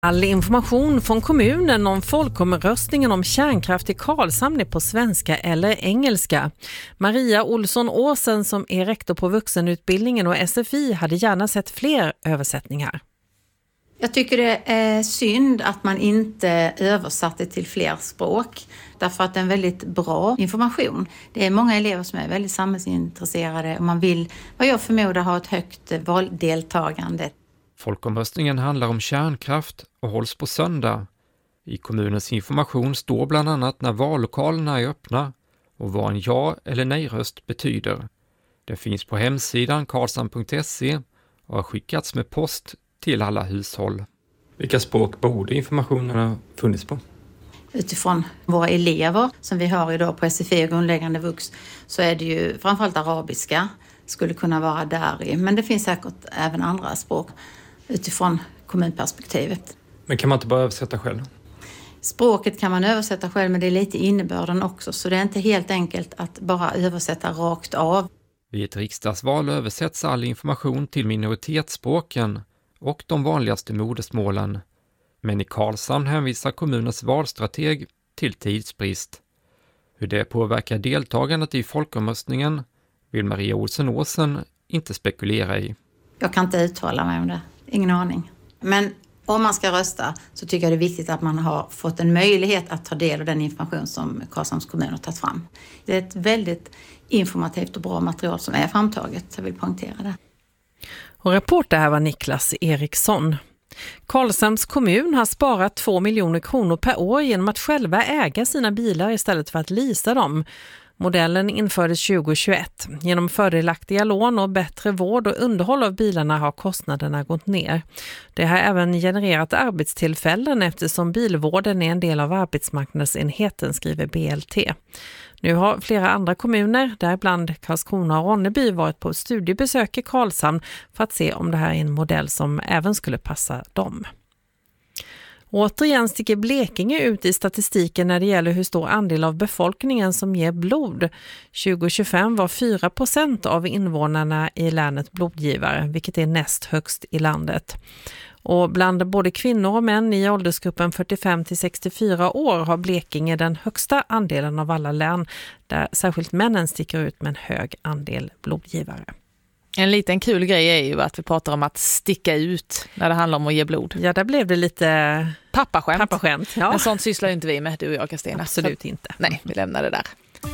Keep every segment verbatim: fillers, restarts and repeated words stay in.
All information från kommunen om folkomröstningen om kärnkraft i Karlshamn är på svenska eller engelska. Maria Olsson Åsen, som är rektor på vuxenutbildningen och S F I, hade gärna sett fler översättningar. Jag tycker det är synd att man inte översatte till fler språk. Därför att det är en väldigt bra information. Det är många elever som är väldigt samhällsintresserade och man vill, vad jag förmodar, ha ett högt valdeltagande. Folkomröstningen handlar om kärnkraft och hålls på söndag. I kommunens information står bland annat när vallokalerna är öppna och vad en ja- eller nej-röst betyder. Det finns på hemsidan karlshamn punkt se och har skickats med post till alla hushåll. Vilka språk borde informationen ha funnits på? Utifrån våra elever som vi har idag på S F I och grundläggande vux så är det ju framförallt arabiska skulle kunna vara där i. Men det finns säkert även andra språk utifrån kommunperspektivet. Men kan man inte bara översätta själv? Språket kan man översätta själv, men det är lite innebörden också. Så det är inte helt enkelt att bara översätta rakt av. Vid ett riksdagsval översätts all information till minoritetsspråken och de vanligaste modersmålen. Men i Karlshamn hänvisar kommunens valstrateg till tidsbrist. Hur det påverkar deltagandet i folkomröstningen vill Maria Olsson Åsen inte spekulera i. Jag kan inte uttala mig om det. Ingen aning. Men om man ska rösta så tycker jag det är viktigt att man har fått en möjlighet att ta del av den information som Karlshamns kommun har tagit fram. Det är ett väldigt informativt och bra material som är framtaget. Jag vill poängtera det. Och reporter här var Niklas Eriksson. Karlshamns kommun har sparat två miljoner kronor per år genom att själva äga sina bilar istället för att leasa dem. Modellen infördes tjugohundratjugoett. Genom fördelaktiga lån och bättre vård och underhåll av bilarna har kostnaderna gått ner. Det har även genererat arbetstillfällen eftersom bilvården är en del av arbetsmarknadsenheten, skriver B L T. Nu har flera andra kommuner, däribland Karlskrona och Ronneby, varit på studiebesök i Karlshamn för att se om det här är en modell som även skulle passa dem. Återigen sticker Blekinge ut i statistiken när det gäller hur stor andel av befolkningen som ger blod. tjugo tjugofem var fyra procent av invånarna i länet blodgivare, vilket är näst högst i landet. Och bland både kvinnor och män i åldersgruppen fyrtiofem till sextiofyra år har Blekinge den högsta andelen av alla län, där särskilt männen sticker ut med en hög andel blodgivare. En liten kul grej är ju att vi pratar om att sticka ut när det handlar om att ge blod. Ja, där blev det lite pappaskämt. pappaskämt ja. Men sånt sysslar inte vi med, du och jag, Kristina. Absolut inte. Nej, vi lämnar det där.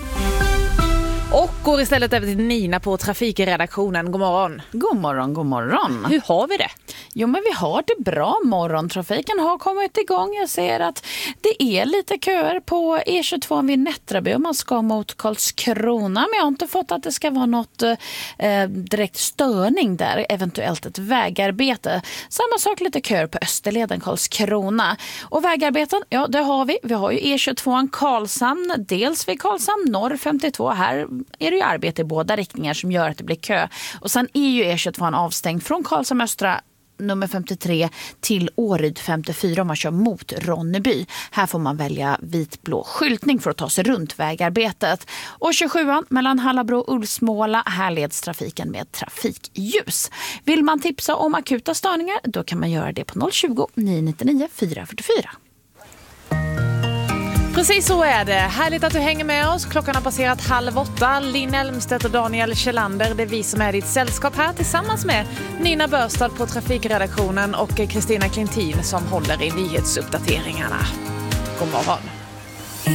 Och går istället över till Nina på trafikredaktionen. God morgon. God morgon, god morgon. Hur har vi det? Jo, men vi har det bra. Morgontrafiken har kommit igång. Jag ser att det är lite köer på E tjugotvå vid Nättraby om man ska mot Karlskrona. Men jag har inte fått att det ska vara något eh, direkt störning där. Eventuellt ett vägarbete. Samma sak, lite köer på Österleden Karlskrona. Och vägarbeten, ja det har vi. Vi har ju E tjugotvå Karlshamn. Dels vid Karlshamn norr femtiotvå. Här är det ju arbete i båda riktningar som gör att det blir kö. Och sen är ju E tjugotvå avstängd från Karlshamn östra nummer femtiotre till Åryd femtiofyra om man kör mot Ronneby. Här får man välja vitblå skyltning för att ta sig runt vägarbetet. Och tjugosjuan mellan Hallabro och Ulvsmåla, här leds trafiken med trafikljus. Vill man tipsa om akuta störningar, då kan man göra det på noll tjugo, nio nittionio, fyra fyrtiofyra. Precis så är det. Härligt att du hänger med oss. Klockan har passerat halv åtta. Linn Elmstedt och Daniel Kjellander, det är vi som är ditt sällskap här tillsammans med Nina Börstad på trafikredaktionen och Kristina Klintin som håller i nyhetsuppdateringarna. God morgon.